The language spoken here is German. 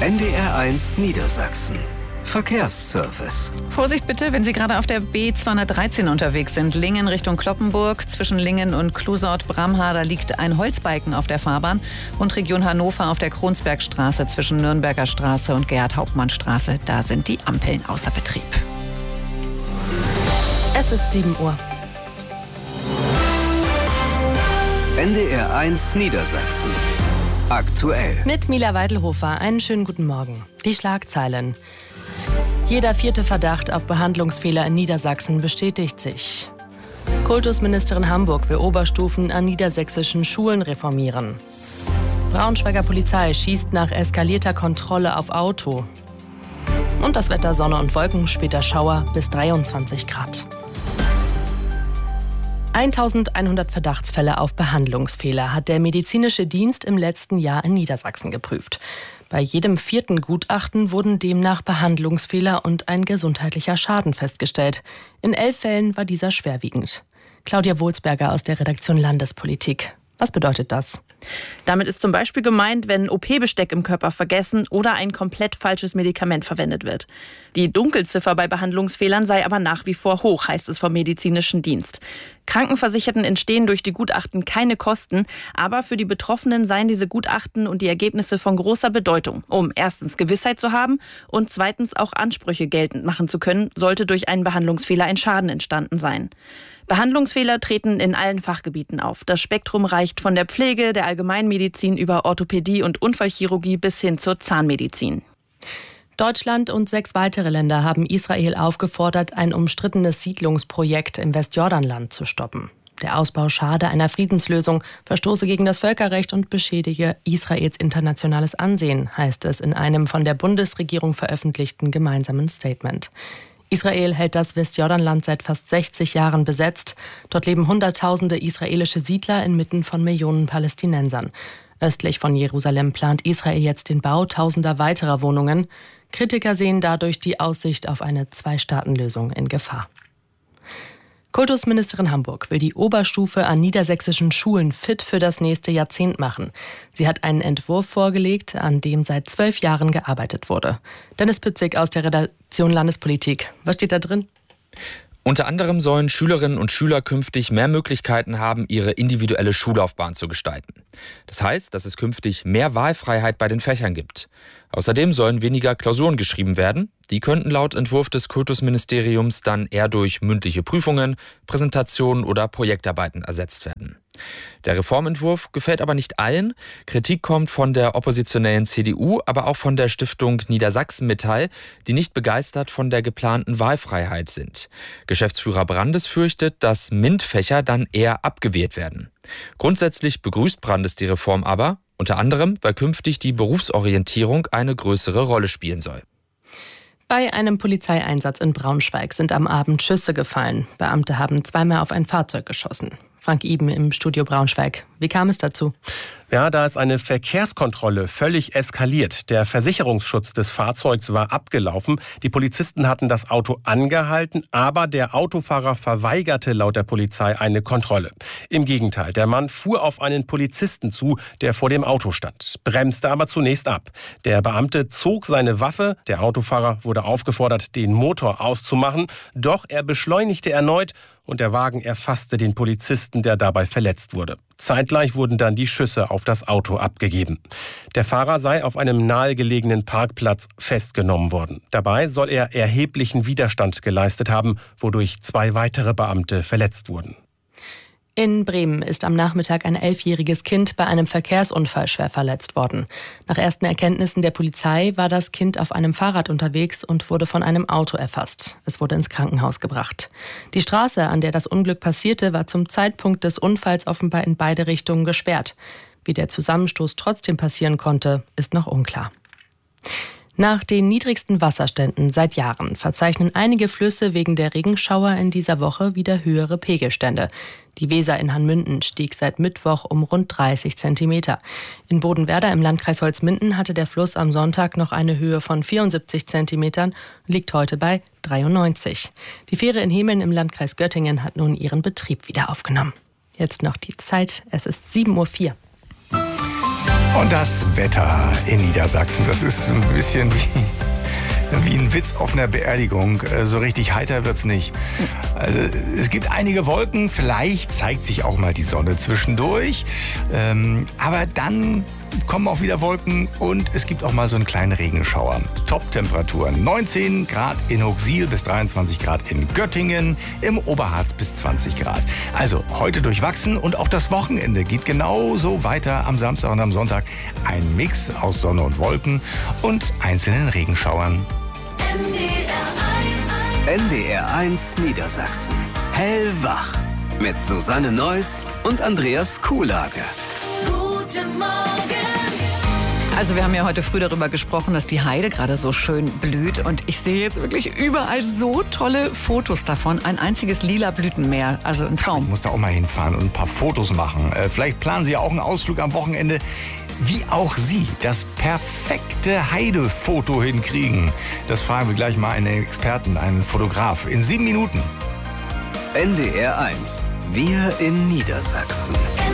NDR1 Niedersachsen. Verkehrsservice. Vorsicht bitte, wenn Sie gerade auf der B213 unterwegs sind. Lingen Richtung Cloppenburg. Zwischen Lingen und Clusort-Bramharder liegt ein Holzbalken auf der Fahrbahn. Und Region Hannover auf der Kronsbergstraße zwischen Nürnberger Straße und Gerhard-Hauptmann-Straße. Da sind die Ampeln außer Betrieb. Es ist 7 Uhr. NDR1 Niedersachsen. Aktuell. Mit Mila Weidelhofer. Einen schönen guten Morgen. Die Schlagzeilen. Jeder 4. Verdacht auf Behandlungsfehler in Niedersachsen bestätigt sich. Kultusministerin Hamburg will Oberstufen an niedersächsischen Schulen reformieren. Braunschweiger Polizei schießt nach eskalierter Kontrolle auf Auto. Und das Wetter: Sonne und Wolken, später Schauer bis 23 Grad. 1100 Verdachtsfälle auf Behandlungsfehler hat der medizinische Dienst im letzten Jahr in Niedersachsen geprüft. Bei jedem 4. Gutachten wurden demnach Behandlungsfehler und ein gesundheitlicher Schaden festgestellt. In 11 Fällen war dieser schwerwiegend. Claudia Wohlsberger aus der Redaktion Landespolitik. Was bedeutet das? Damit ist zum Beispiel gemeint, wenn OP-Besteck im Körper vergessen oder ein komplett falsches Medikament verwendet wird. Die Dunkelziffer bei Behandlungsfehlern sei aber nach wie vor hoch, heißt es vom medizinischen Dienst. Krankenversicherten entstehen durch die Gutachten keine Kosten, aber für die Betroffenen seien diese Gutachten und die Ergebnisse von großer Bedeutung, um erstens Gewissheit zu haben und zweitens auch Ansprüche geltend machen zu können, sollte durch einen Behandlungsfehler ein Schaden entstanden sein. Behandlungsfehler treten in allen Fachgebieten auf. Das Spektrum reicht von der Pflege, der Allgemeinmedizin über Orthopädie und Unfallchirurgie bis hin zur Zahnmedizin. Deutschland und 6 weitere Länder haben Israel aufgefordert, ein umstrittenes Siedlungsprojekt im Westjordanland zu stoppen. Der Ausbau schade einer Friedenslösung, verstoße gegen das Völkerrecht und beschädige Israels internationales Ansehen, heißt es in einem von der Bundesregierung veröffentlichten gemeinsamen Statement. Israel hält das Westjordanland seit fast 60 Jahren besetzt. Dort leben Hunderttausende israelische Siedler inmitten von Millionen Palästinensern. Östlich von Jerusalem plant Israel jetzt den Bau tausender weiterer Wohnungen. Kritiker sehen dadurch die Aussicht auf eine 2-Staaten-Lösung in Gefahr. Kultusministerin Hamburg will die Oberstufe an niedersächsischen Schulen fit für das nächste Jahrzehnt machen. Sie hat einen Entwurf vorgelegt, an dem seit 12 Jahren gearbeitet wurde. Dennis Pützig aus der Redaktion Landespolitik. Was steht da drin? Unter anderem sollen Schülerinnen und Schüler künftig mehr Möglichkeiten haben, ihre individuelle Schullaufbahn zu gestalten. Das heißt, dass es künftig mehr Wahlfreiheit bei den Fächern gibt. Außerdem sollen weniger Klausuren geschrieben werden. Die könnten laut Entwurf des Kultusministeriums dann eher durch mündliche Prüfungen, Präsentationen oder Projektarbeiten ersetzt werden. Der Reformentwurf gefällt aber nicht allen. Kritik kommt von der oppositionellen CDU, aber auch von der Stiftung Niedersachsen Metall, die nicht begeistert von der geplanten Wahlfreiheit sind. Geschäftsführer Brandes fürchtet, dass MINT-Fächer dann eher abgewählt werden. Grundsätzlich begrüßt Brandes die Reform aber, unter anderem, weil künftig die Berufsorientierung eine größere Rolle spielen soll. Bei einem Polizeieinsatz in Braunschweig sind am Abend Schüsse gefallen. Beamte haben zweimal auf ein Fahrzeug geschossen. Frank Iben im Studio Braunschweig. Wie kam es dazu? Ja, da ist eine Verkehrskontrolle völlig eskaliert. Der Versicherungsschutz des Fahrzeugs war abgelaufen. Die Polizisten hatten das Auto angehalten, aber der Autofahrer verweigerte laut der Polizei eine Kontrolle. Im Gegenteil, der Mann fuhr auf einen Polizisten zu, der vor dem Auto stand, bremste aber zunächst ab. Der Beamte zog seine Waffe, der Autofahrer wurde aufgefordert, den Motor auszumachen, doch er beschleunigte erneut und der Wagen erfasste den Polizisten, der dabei verletzt wurde. Zeitgleich wurden dann die Schüsse auf das Auto abgegeben. Der Fahrer sei auf einem nahegelegenen Parkplatz festgenommen worden. Dabei soll er erheblichen Widerstand geleistet haben, wodurch 2 weitere Beamte verletzt wurden. In Bremen ist am Nachmittag ein 11-jähriges Kind bei einem Verkehrsunfall schwer verletzt worden. Nach ersten Erkenntnissen der Polizei war das Kind auf einem Fahrrad unterwegs und wurde von einem Auto erfasst. Es wurde ins Krankenhaus gebracht. Die Straße, an der das Unglück passierte, war zum Zeitpunkt des Unfalls offenbar in beide Richtungen gesperrt. Wie der Zusammenstoß trotzdem passieren konnte, ist noch unklar. Nach den niedrigsten Wasserständen seit Jahren verzeichnen einige Flüsse wegen der Regenschauer in dieser Woche wieder höhere Pegelstände. Die Weser in Hanmünden stieg seit Mittwoch um rund 30 Zentimeter. In Bodenwerder im Landkreis Holzminden hatte der Fluss am Sonntag noch eine Höhe von 74 Zentimetern und liegt heute bei 93. Die Fähre in Hemeln im Landkreis Göttingen hat nun ihren Betrieb wieder aufgenommen. Jetzt noch die Zeit, es ist 7:04 Uhr. Und das Wetter in Niedersachsen, das ist ein bisschen wie ein Witz auf einer Beerdigung. So richtig heiter wird's nicht. Also, es gibt einige Wolken, vielleicht zeigt sich auch mal die Sonne zwischendurch. Aber dann kommen auch wieder Wolken und es gibt auch mal so einen kleinen Regenschauer. Top-Temperaturen 19 Grad in Hooxil bis 23 Grad in Göttingen, im Oberharz bis 20 Grad. Also heute durchwachsen und auch das Wochenende geht genauso weiter am Samstag und am Sonntag. Ein Mix aus Sonne und Wolken und einzelnen Regenschauern. NDR1 Niedersachsen. Hellwach. Mit Susanne Neuss und Andreas Kuhlage. Guten Morgen. Also wir haben ja heute früh darüber gesprochen, dass die Heide gerade so schön blüht. Und ich sehe jetzt wirklich überall so tolle Fotos davon. Ein einziges lila Blütenmeer. Also ein Traum. Ich muss da auch mal hinfahren und ein paar Fotos machen. Vielleicht planen Sie ja auch einen Ausflug am Wochenende. Wie auch Sie das perfekte Heidefoto hinkriegen. Das fragen wir gleich mal einen Experten, einen Fotograf. In 7 Minuten. NDR1. Wir in Niedersachsen.